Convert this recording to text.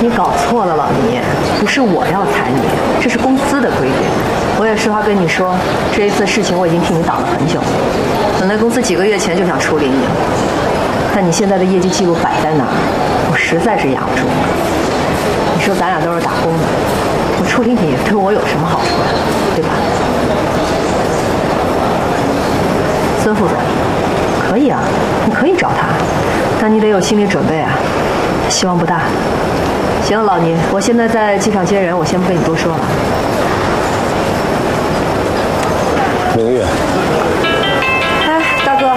你搞错了，老倪，不是我要裁你，这是公司的规定。我也实话跟你说，这一次事情我已经替你挡了很久。本来公司几个月前就想处理你了，但你现在的业绩记录摆在那儿，我实在是压不住。你说咱俩都是打工的，我处理你对我有什么好处呀？对吧？孙副总，可以啊，你可以找他，但你得有心理准备啊，希望不大。行了，老倪，我现在在机场接人，我先不跟你多说了。 明月。